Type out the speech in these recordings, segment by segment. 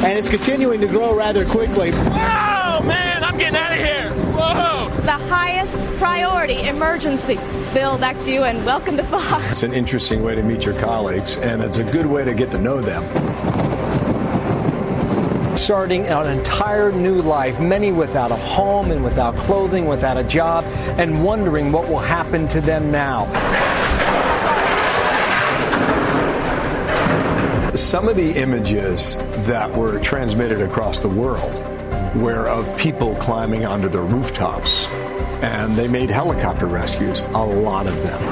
and it's continuing to grow rather quickly. Oh, man, I'm getting out of here. Whoa. The highest priority emergencies. Bill, back to you, and welcome to Fox. It's an interesting way to meet your colleagues, and it's a good way to get to know them. Starting an entire new life, many without a home and without clothing, without a job, and wondering what will happen to them now. Some of the images that were transmitted across the world were of people climbing onto the rooftops, and they made helicopter rescues, a lot of them.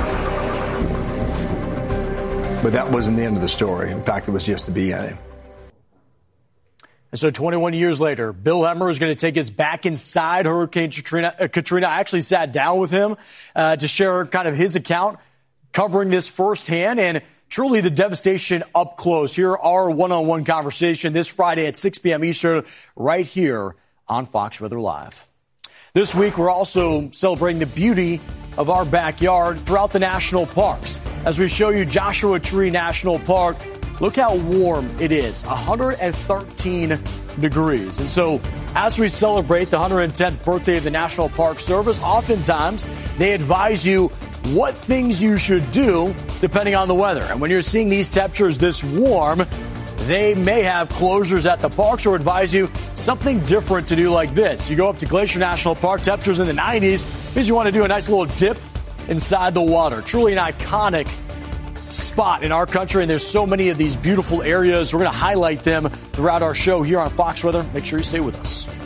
But that wasn't the end of the story. In fact, it was just the beginning. And so 21 years later, Bill Hemmer is going to take us back inside Hurricane Katrina. I actually sat down with him to share kind of his account, covering this firsthand and truly the devastation up close. Here, our one-on-one conversation this Friday at 6 p.m. Eastern, right here on Fox Weather Live. This week, we're also celebrating the beauty of our backyard throughout the national parks. As we show you Joshua Tree National Park, look how warm it is, 113 degrees. And so as we celebrate the 110th birthday of the National Park Service, oftentimes they advise you what things you should do depending on the weather. And when you're seeing these temperatures this warm, they may have closures at the parks or advise you something different to do like this. You go up to Glacier National Park, temperatures in the 90s, means you want to do a nice little dip inside the water. Truly an iconic spot in our country, and there's so many of these beautiful areas. We're going to highlight them throughout our show here on Fox Weather. Make sure you stay with us.